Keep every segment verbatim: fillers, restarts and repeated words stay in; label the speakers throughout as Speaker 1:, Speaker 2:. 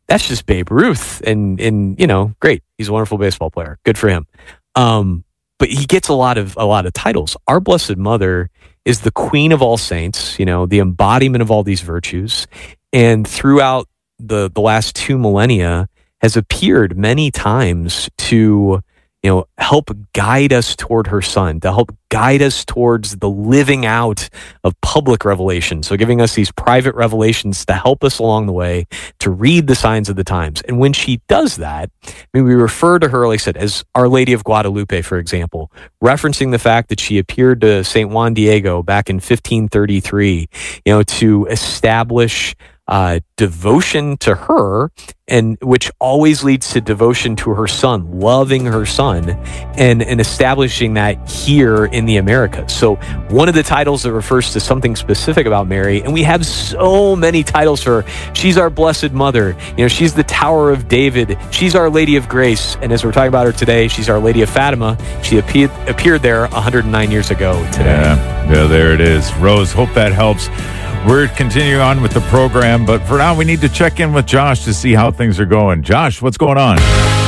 Speaker 1: that's just Babe Ruth. And, and, you know, great. He's a wonderful baseball player. Good for him. Um, but he gets a lot of, a lot of titles. Our Blessed Mother is the Queen of all saints, you know, the embodiment of all these virtues. And throughout the, the last two millennia has appeared many times to, you know, help guide us toward her Son, to help guide us towards the living out of public revelation. So giving us these private revelations to help us along the way to read the signs of the times. And when she does that, I mean, we refer to her, like I said, as Our Lady of Guadalupe, for example, referencing the fact that she appeared to Saint Juan Diego back in fifteen thirty-three, you know, to establish Uh, devotion to her, and which always leads to devotion to her Son, loving her Son, and, and establishing that here in the Americas. So one of the titles that refers to something specific about Mary, and we have so many titles for her. She's our Blessed Mother. You know, she's the Tower of David. She's Our Lady of Grace. And as we're talking about her today, she's Our Lady of Fatima. She appeared, appeared there one hundred nine years ago today.
Speaker 2: Yeah, yeah, there it is. Rose, hope that helps. We're continuing on with the program, but for now, we need to check in with Josh to see how things are going. Josh, what's going on?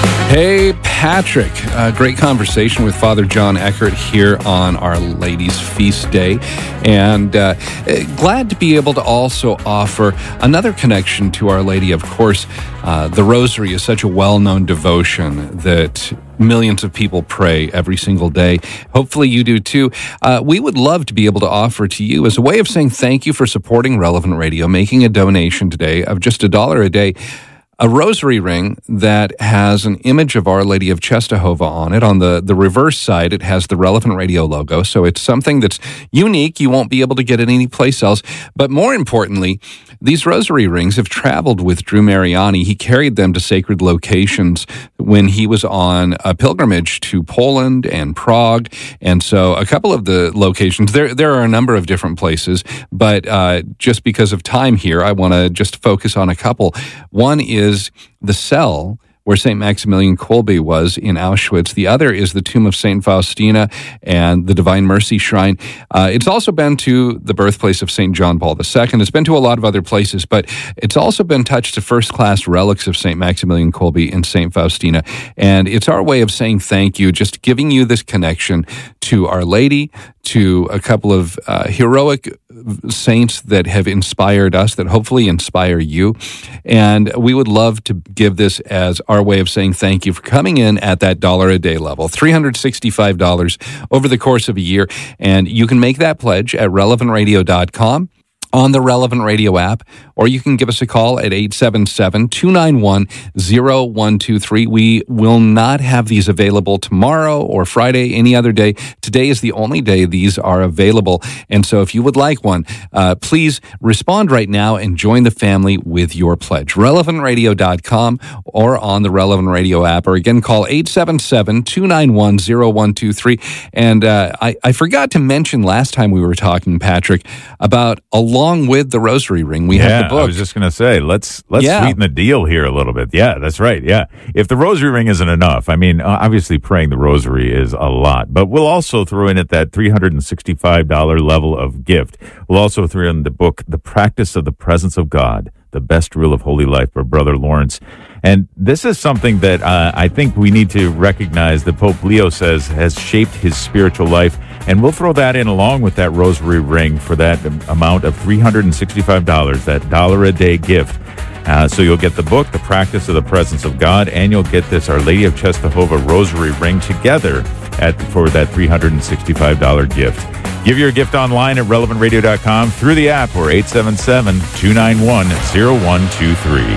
Speaker 3: Hey, Patrick. Uh, great conversation with Father John Eckert here on Our Lady's Feast Day. And uh, glad to be able to also offer another connection to Our Lady. Of course, uh, the Rosary is such a well-known devotion that millions of people pray every single day. Hopefully you do too. Uh, we would love to be able to offer to you, as a way of saying thank you for supporting Relevant Radio, making a donation today of just a dollar a day, a rosary ring that has an image of Our Lady of Czestochowa on it. On the, the reverse side, it has the Relevant Radio logo. So it's something that's unique. You won't be able to get it anyplace else. But more importantly, these rosary rings have traveled with Drew Mariani. He carried them to sacred locations when he was on a pilgrimage to Poland and Prague. And so a couple of the locations, there there are a number of different places, but uh, just because of time here, I want to just focus on a couple. One is the cell where Saint Maximilian Kolbe was in Auschwitz. The other is the tomb of Saint Faustina and the Divine Mercy Shrine. Uh, it's also been to the birthplace of Saint John Paul the Second. It's been to a lot of other places, but it's also been touched to first-class relics of Saint Maximilian Kolbe and Saint Faustina. And it's our way of saying thank you, just giving you this connection to Our Lady, to a couple of uh, heroic saints that have inspired us, that hopefully inspire you. And we would love to give this as our way of saying thank you for coming in at that dollar a day level, three hundred sixty-five dollars over the course of a year. And you can make that pledge at relevant radio dot com, on the Relevant Radio app, or you can give us a call at eight seven seven, two nine one, zero one two three. We will not have these available tomorrow or Friday, any other day. Today is the only day these are available. And so if you would like one, uh, please respond right now and join the family with your pledge. relevant radio dot com or on the Relevant Radio app, or again, call eight seven seven, two nine one, zero one two three. And uh, I, I forgot to mention last time we were talking, Patrick, about a Along with the rosary ring, we
Speaker 2: yeah,
Speaker 3: have the book.
Speaker 2: I was just going to say, let's let's
Speaker 3: yeah.
Speaker 2: sweeten the deal here a little bit. Yeah, that's right. Yeah. If the rosary ring isn't enough, I mean, obviously praying the rosary is a lot, but we'll also throw in at that three hundred sixty-five dollars level of gift. We'll also throw in the book, The Practice of the Presence of God, The Best Rule of Holy Life by Brother Lawrence. And this is something that uh, I think we need to recognize that Pope Leo says has shaped his spiritual life. And we'll throw that in along with that rosary ring for that amount of three hundred sixty-five dollars, that dollar a day gift. Uh, so you'll get the book, The Practice of the Presence of God, and you'll get this Our Lady of Czestochowa rosary ring together at for that three hundred sixty-five dollars gift. Give your gift online at relevant radio dot com, through the app, or eight seven seven, two nine one, zero one two three.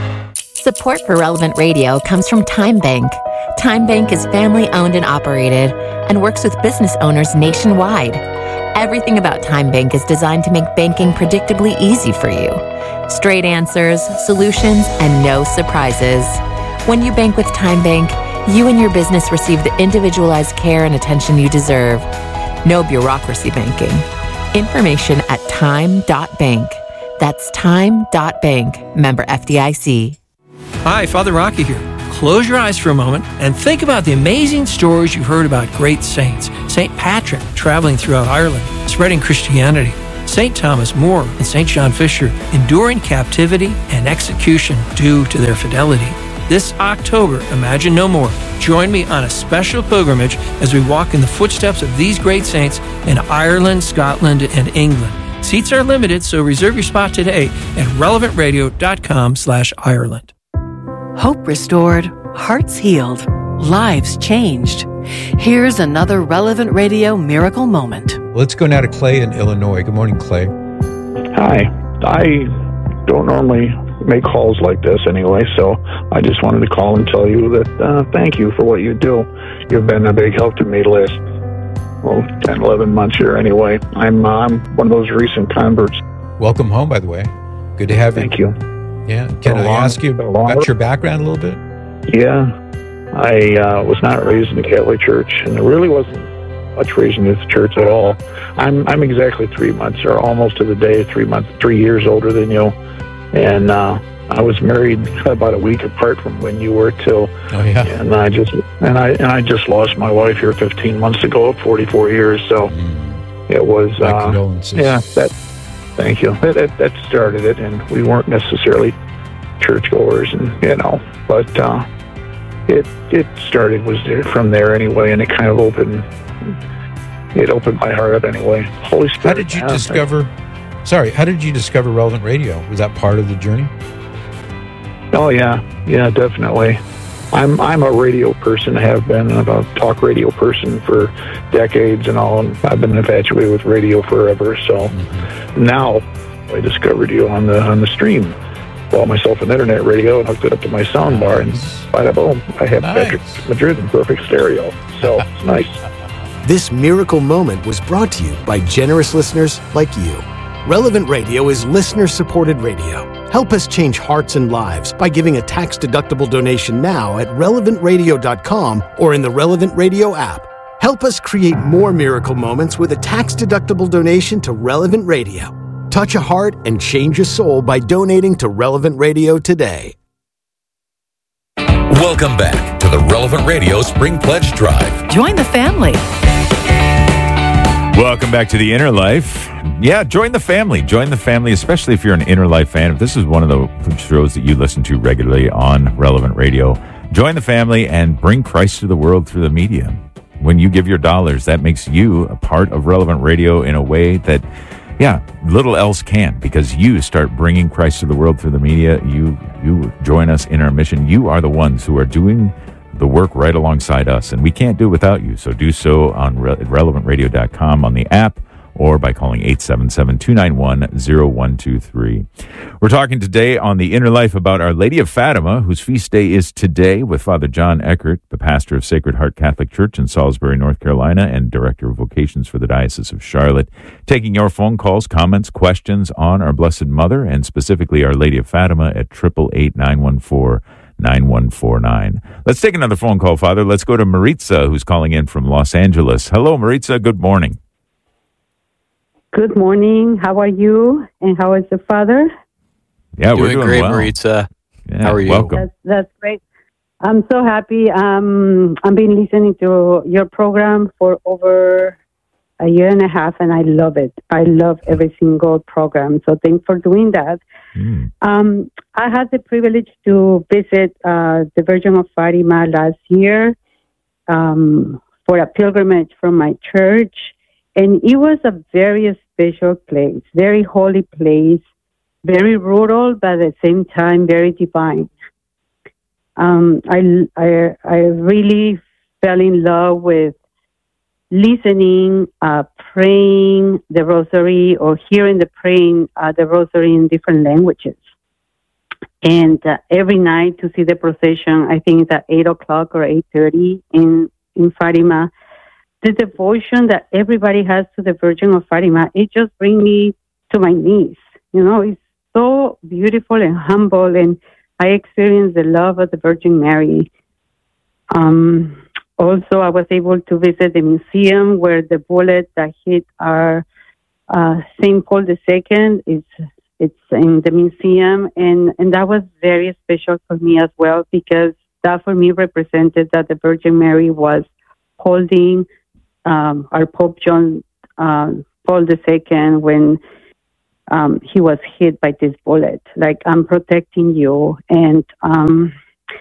Speaker 4: Support for Relevant Radio comes from Time Bank. Time Bank is family-owned and operated and works with business owners nationwide. Everything about Time Bank is designed to make banking predictably easy for you. Straight answers, solutions, and no surprises. When you bank with Time Bank, you and your business receive the individualized care and attention you deserve. No bureaucracy banking. Information at time dot bank. That's time dot bank. Member F D I C.
Speaker 5: Hi, Father Rocky here. Close your eyes for a moment and think about the amazing stories you've heard about great saints. Saint Patrick traveling throughout Ireland, spreading Christianity. Saint Thomas More, and Saint John Fisher, enduring captivity and execution due to their fidelity. This October, Imagine No More. Join me on a special pilgrimage as we walk in the footsteps of these great saints in Ireland, Scotland, and England. Seats are limited, so reserve your spot today at relevant radio dot com slash Ireland.
Speaker 6: Hope restored, hearts healed, lives changed. Here's another Relevant Radio miracle moment.
Speaker 7: Let's go now to Clay in Illinois. Good morning, Clay.
Speaker 8: Hi. I don't normally make calls like this anyway, so I just wanted to call and tell you that uh, thank you for what you do. You've been a big help to me the last, well, ten, eleven months here anyway. I'm, uh, I'm one of those recent converts.
Speaker 7: Welcome home, by the way. Good to have you.
Speaker 8: Thank you.
Speaker 7: Yeah. Can I
Speaker 8: long,
Speaker 7: ask you about your background a little bit?
Speaker 8: Yeah. I uh, was not raised in the Catholic Church, and there really wasn't much raised in the church at all. I'm I'm exactly three months, or almost to the day, three months, three years older than you. And uh, I was married about a week apart from when you were too.
Speaker 7: Oh yeah.
Speaker 8: And I just and I and I just lost my wife here fifteen months ago at forty-four years. So mm. it was.
Speaker 7: My
Speaker 8: uh,
Speaker 7: condolences.
Speaker 8: Yeah. That. Thank you. That, that that started it, and we weren't necessarily churchgoers, and you know, but uh, it it started was there from there anyway, and it kind of opened. It opened my heart up anyway. Holy Spirit.
Speaker 7: How did you discover? Sorry, how did you discover Relevant Radio? Was that part of the journey?
Speaker 8: Oh yeah, yeah, definitely. I'm I'm a radio person, have been a talk radio person for decades and all, and I've been infatuated with radio forever. So mm-hmm. now I discovered you on the on the stream. Bought myself an internet radio and hooked it up to my sound bar, and bada boom, I have
Speaker 7: nice.
Speaker 8: Patrick Madrid in perfect stereo. So it's nice.
Speaker 9: This miracle moment was brought to you by generous listeners like you. Relevant Radio is listener-supported radio. Help us change hearts and lives by giving a tax-deductible donation now at relevant radio dot com or in the Relevant Radio app. Help us create more miracle moments with a tax-deductible donation to Relevant Radio. Touch a heart and change a soul by donating to Relevant Radio today.
Speaker 10: Welcome back to the Relevant Radio Spring Pledge Drive.
Speaker 6: Join the family.
Speaker 2: Welcome back to the Inner Life. Yeah, join the family. Join the family, especially if you're an Inner Life fan. If this is one of the shows that you listen to regularly on Relevant Radio, join the family and bring Christ to the world through the media. When you give your dollars, that makes you a part of Relevant Radio in a way that, yeah, little else can, because you start bringing Christ to the world through the media. You you join us in our mission. You are the ones who are doing the work right alongside us, and we can't do it without you. So do so on re- relevant radio dot com on the app, or by calling eight seven seven, two nine one, zero one two three. We're talking today on The Inner Life about Our Lady of Fatima, whose feast day is today, with Father John Eckert, the pastor of Sacred Heart Catholic Church in Salisbury, North Carolina, and director of vocations for the Diocese of Charlotte, taking your phone calls, comments, questions on our Blessed Mother, and specifically Our Lady of Fatima at eight eight eight, nine one four, nine one four nine. Let's take another phone call, Father. Let's go to Maritza, who's calling in from Los Angeles. Hello, Maritza. Good morning.
Speaker 11: Good morning. How are you? And how is the father?
Speaker 2: Yeah,
Speaker 1: doing
Speaker 2: we're doing
Speaker 1: great,
Speaker 2: well.
Speaker 1: Maritza.
Speaker 2: Yeah,
Speaker 1: how are you?
Speaker 2: Welcome.
Speaker 11: That's, that's great. I'm so happy. Um, I've been listening to your program for over a year and a half, and I love it. I love every single program. So thanks for doing that. Mm. Um, I had the privilege to visit uh, the Virgin of Fatima last year um, for a pilgrimage from my church. And it was a very special place, very holy place, very rural, but at the same time, very divine. Um, I, I, I really fell in love with listening, uh, praying the rosary, or hearing the praying uh, the rosary in different languages. And uh, every night to see the procession, I think it's at eight o'clock or eight thirty in, in Fatima. The devotion that everybody has to the Virgin of Fatima, it just brings me to my knees. You know, it's so beautiful and humble, and I experienced the love of the Virgin Mary. Um, also, I was able to visit the museum where the bullet that hit our uh, Saint Paul the Second is it's in the museum, and, and that was very special for me as well, because that for me represented that the Virgin Mary was holding Um, our Pope John uh, Paul the Second when um, he was hit by this bullet. Like, I'm protecting you. And um,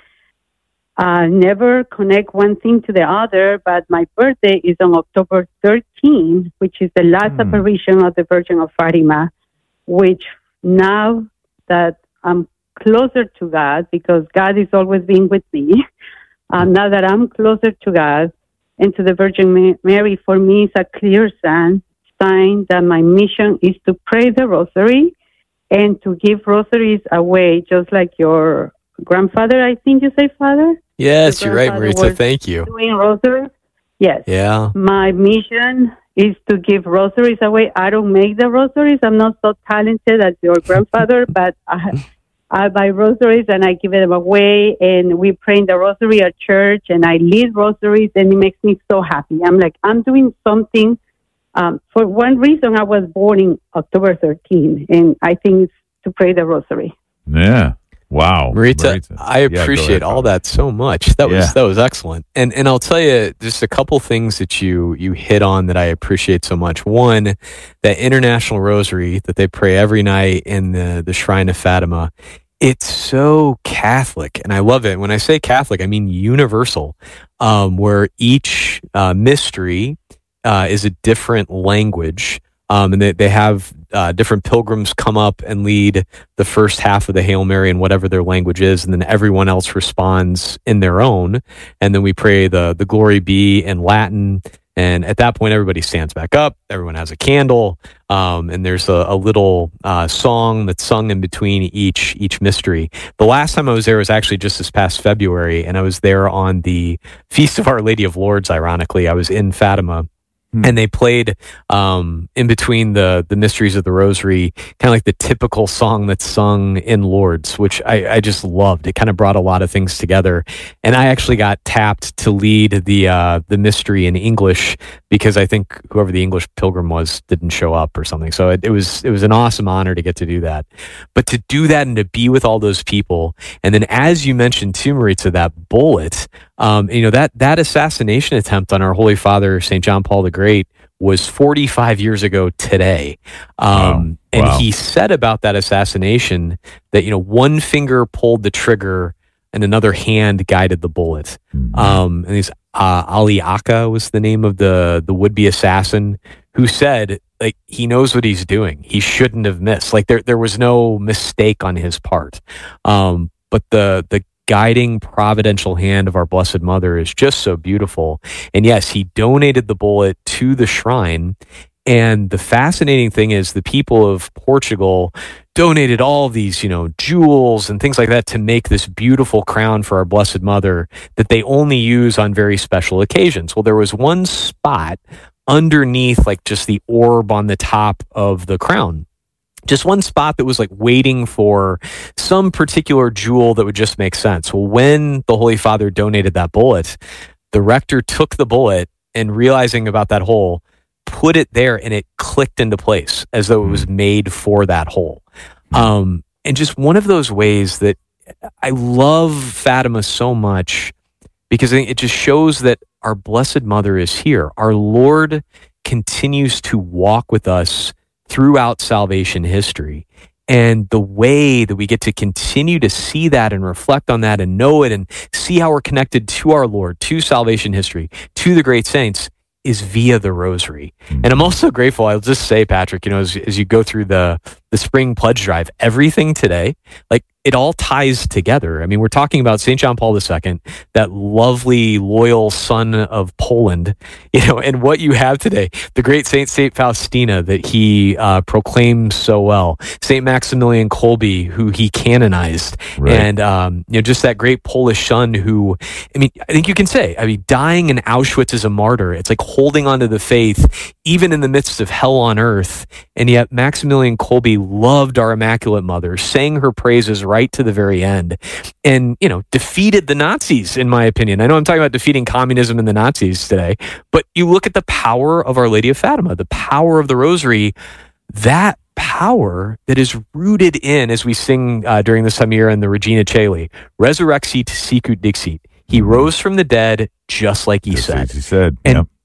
Speaker 11: I never connect one thing to the other, but my birthday is on October thirteenth, which is the last mm. apparition of the Virgin of Fatima, which now that I'm closer to God, because God is always being with me, um, now that I'm closer to God and to the Virgin Mary, for me, it's a clear sign, sign that my mission is to pray the rosary and to give rosaries away, just like your grandfather, I think you say, Father?
Speaker 1: Yes, you're right, Maritza. Thank you.
Speaker 11: Doing rosaries? Yes.
Speaker 1: Yeah.
Speaker 11: My mission is to give rosaries away. I don't make the rosaries. I'm not so talented as your grandfather, but I, I buy rosaries and I give them away, and we pray in the rosary at church, and I lead rosaries, and it makes me so happy. I'm like, I'm doing something. Um, for one reason, I was born in October thirteenth, and I think it's to pray the rosary.
Speaker 2: Yeah. Wow,
Speaker 1: Maritza,
Speaker 2: Maritza.
Speaker 1: I appreciate
Speaker 2: yeah, ahead,
Speaker 1: all that so much. That was
Speaker 2: yeah.
Speaker 1: that was excellent. And and I'll tell you just a couple things that you you hit on that I appreciate so much. One, that International Rosary that they pray every night in the the Shrine of Fatima. It's so Catholic, and I love it. When I say Catholic, I mean universal, um, where each uh, mystery uh, is a different language. Um, and they, they have uh, different pilgrims come up and lead the first half of the Hail Mary in whatever their language is, and then everyone else responds in their own. And then we pray the the Glory Be in Latin. And at that point, everybody stands back up. Everyone has a candle, um, and there's a, a little uh, song that's sung in between each each mystery. The last time I was there was actually just this past February, and I was there on the Feast of Our Lady of Lourdes. Ironically, I was in Fatima. And they played um, in between the the mysteries of the Rosary, kind of like the typical song that's sung in Lourdes, which I, I just loved. It kind of brought a lot of things together. And I actually got tapped to lead the uh, the mystery in English because I think whoever the English pilgrim was didn't show up or something. So it, it was it was an awesome honor to get to do that. But to do that and to be with all those people, and then as you mentioned too, Maritza, that bullet. Um, you know, that, that assassination attempt on our Holy Father, Saint John Paul the Great, was forty-five years ago today. Um,
Speaker 2: wow.
Speaker 1: and
Speaker 2: wow.
Speaker 1: he said about that assassination that, you know, one finger pulled the trigger and another hand guided the bullet. Mm-hmm. Um, and he's, uh, Ali Akka was the name of the, the would-be assassin who said, like, he knows what he's doing. He shouldn't have missed. Like, there, there was no mistake on his part. Um, but the, the, guiding providential hand of our Blessed Mother is just so beautiful. And yes, he donated the bullet to the shrine. And the fascinating thing is the people of Portugal donated all of these, you know, jewels and things like that to make this beautiful crown for our Blessed Mother that they only use on very special occasions. Well, there was one spot underneath, like just the orb on the top of the crown. Just one spot that was like waiting for some particular jewel that would just make sense. Well, when the Holy Father donated that bullet, the rector took the bullet and realizing about that hole, put it there and it clicked into place as though it was made for that hole. Um, and just one of those ways that I love Fatima so much because I think it just shows that our Blessed Mother is here. Our Lord continues to walk with us throughout salvation history. And the way that we get to continue to see that and reflect on that and know it and see how we're connected to our Lord, to salvation history, to the great saints is via the rosary. And I'm also grateful, I'll just say, Patrick, you know, as, as you go through the, the spring pledge drive, everything today, like it all ties together. I mean, we're talking about Saint John Paul the Second, that lovely, loyal son of Poland, you know, and what you have today, the great Saint Saint Faustina that he uh, proclaimed so well, Saint Maximilian Kolbe, who he canonized, right. and um, you know, just that great Polish son who, I mean, I think you can say, I mean, dying in Auschwitz as a martyr, it's like holding on to the faith, even in the midst of hell on earth, and yet Maximilian Kolbe loved our Immaculate Mother, sang her praises right to the very end, and, you know, defeated the Nazis, in my opinion. I know I'm talking about defeating communism and the Nazis today, but you look at the power of Our Lady of Fatima, the power of the Rosary, that power that is rooted in, as we sing uh, during this time of year in the Regina Caeli, Resurrexit sicut dixit. He rose from the dead just like he
Speaker 2: just
Speaker 1: said.
Speaker 2: As he said.
Speaker 1: And
Speaker 2: yep.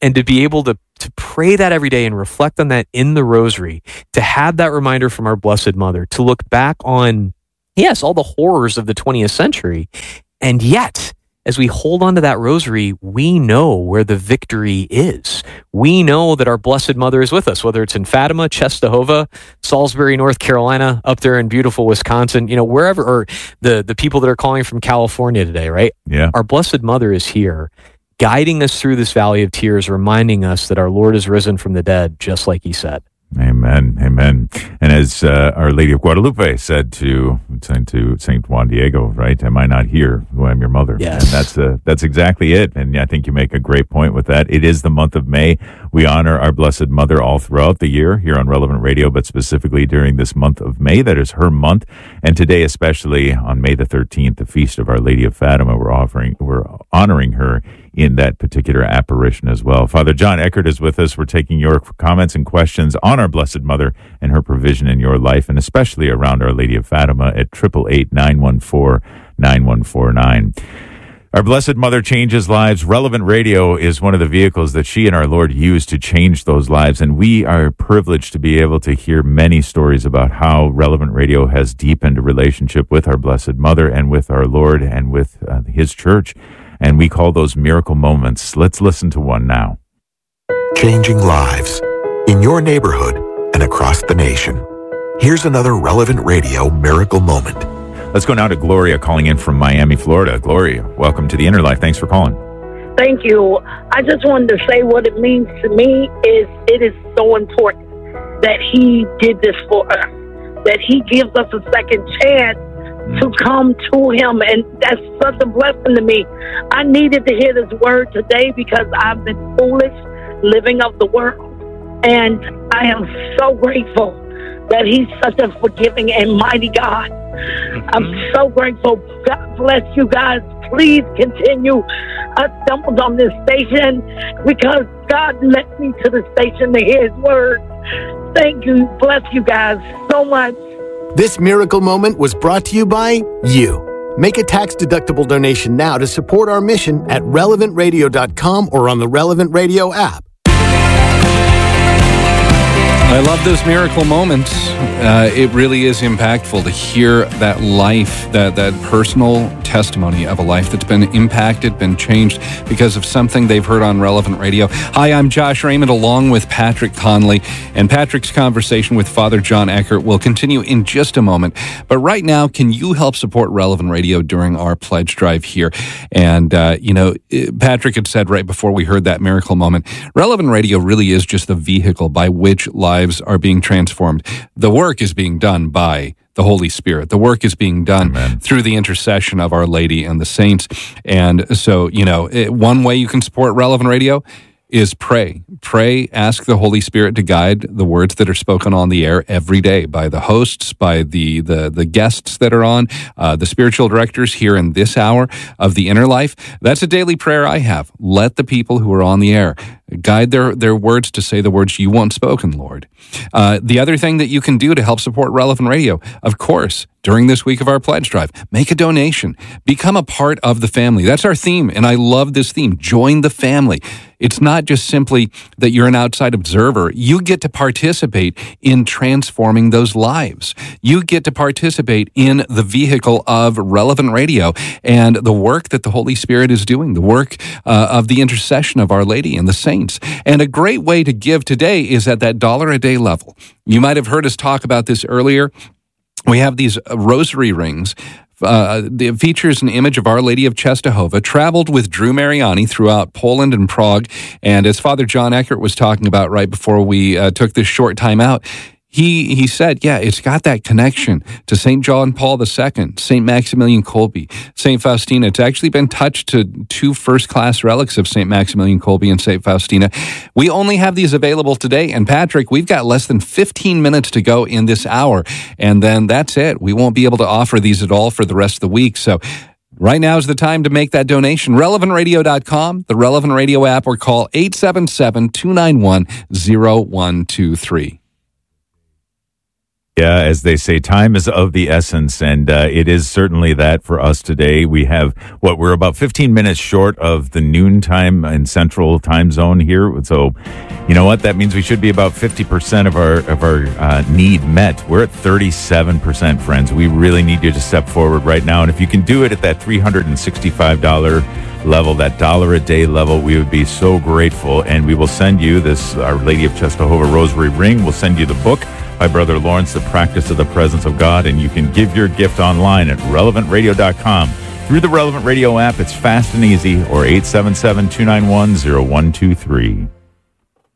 Speaker 1: And to be able to, to pray that every day and reflect on that in the rosary, to have that reminder from our Blessed Mother, to look back on, yes, all the horrors of the twentieth century. And yet, as we hold on to that rosary, we know where the victory is. We know that our Blessed Mother is with us, whether it's in Fatima, Czestochowa, Salisbury, North Carolina, up there in beautiful Wisconsin, you know, wherever, or the, the people that are calling from California today, right?
Speaker 2: Yeah.
Speaker 1: Our Blessed Mother is here, guiding us through this valley of tears, reminding us that our Lord is risen from the dead, just like he said.
Speaker 2: Amen, amen. And as uh, Our Lady of Guadalupe said to to Saint Juan Diego, right? Am I not here who am your mother?
Speaker 1: Yes.
Speaker 2: And that's uh, that's exactly it. And I think you make a great point with that. It is the month of May. We honor our Blessed Mother all throughout the year here on Relevant Radio, but specifically during this month of May. That is her month. And today, especially on May the thirteenth, the feast of Our Lady of Fatima, we're offering, we're honoring her in that particular apparition as well. Father John Eckert is with us. We're taking your comments and questions on our Blessed Mother and her provision in your life, and especially around Our Lady of Fatima at eight eight eight, nine one four, nine one four nine. Our Blessed Mother changes lives. Relevant Radio is one of the vehicles that she and our Lord use to change those lives, and we are privileged to be able to hear many stories about how Relevant Radio has deepened a relationship with our Blessed Mother and with our Lord and with uh, His church. And we call those miracle moments. Let's listen to one now.
Speaker 12: Changing lives in your neighborhood and across the nation. Here's another Relevant Radio miracle moment.
Speaker 2: Let's go now to Gloria calling in from Miami, Florida. Gloria, welcome to the Inner Life. Thanks for calling.
Speaker 13: Thank you. I just wanted to say what it means to me is it is so important that he did this for us, that he gives us a second chance to come to him, and that's such a blessing to me. I needed to hear this word today because I've been foolish, living of the world, and I am so grateful that he's such a forgiving and mighty God. Mm-hmm. I'm so grateful. God bless you guys. Please continue. I stumbled on this station because God led me to the station to hear his word. Thank you. Bless you guys so much.
Speaker 9: This miracle moment was brought to you by you. Make a tax-deductible donation now to support our mission at relevant radio dot com or on the Relevant Radio app.
Speaker 3: I love those miracle moments. Uh, it really is impactful to hear that life, that, that personal testimony of a life that's been impacted, been changed because of something they've heard on Relevant Radio. Hi, I'm Josh Raymond along with Patrick Conley, and Patrick's conversation with Father John Eckert will continue in just a moment. But right now, can you help support Relevant Radio during our pledge drive here? And, uh, you know, Patrick had said right before we heard that miracle moment, Relevant Radio really is just the vehicle by which lives are being transformed. The work is being done by the Holy Spirit. The work is being done Amen. Through the intercession of Our Lady and the saints. And so, you know, it, one way you can support Relevant Radio is pray. Pray, ask the Holy Spirit to guide the words that are spoken on the air every day by the hosts, by the the, the guests that are on, uh, the spiritual directors here in this hour of the Inner Life. That's a daily prayer I have. Let the people who are on the air guide their, their words to say the words you want spoken, Lord. Uh, the other thing that you can do to help support Relevant Radio, of course, during this week of our pledge drive, make a donation. Become a part of the family. That's our theme, and I love this theme. Join the family. It's not just simply that you're an outside observer. You get to participate in transforming those lives. You get to participate in the vehicle of Relevant Radio and the work that the Holy Spirit is doing, the work uh, of the intercession of Our Lady and the saints. And a great way to give today is at that dollar a day level. You might have heard us talk about this earlier. We have these rosary rings. Uh, it features an image of Our Lady of Czestochowa, traveled with Drew Mariani throughout Poland and Prague. And as Father John Eckert was talking about right before we uh, took this short time out, He he said, yeah, it's got that connection to Saint John Paul the Second, Saint Maximilian Kolbe, Saint Faustina. It's actually been touched to two first-class relics of Saint Maximilian Kolbe and Saint Faustina. We only have these available today. And Patrick, we've got less than fifteen minutes to go in this hour. And then that's it. We won't be able to offer these at all for the rest of the week. So right now is the time to make that donation. relevant radio dot com, the Relevant Radio app, or call eight seven seven, two nine one, zero one two three.
Speaker 2: Yeah, as they say, time is of the essence, and uh, it is certainly that for us today. We have, what, we're about fifteen minutes short of the noontime in Central Time Zone here. So, you know what? That means we should be about fifty percent of our of our uh, need met. We're at thirty-seven percent, friends. We really need you to step forward right now. And if you can do it at that three hundred sixty-five dollars level, that dollar a day level, we would be so grateful. And we will send you this, Our Lady of Czestochowa Rosary Ring. We'll send you the book by Brother Lawrence, The Practice of the Presence of God, and you can give your gift online at relevant radio dot com. Through the Relevant Radio app, it's fast and easy, or eight seven seven, two nine one, zero one two three.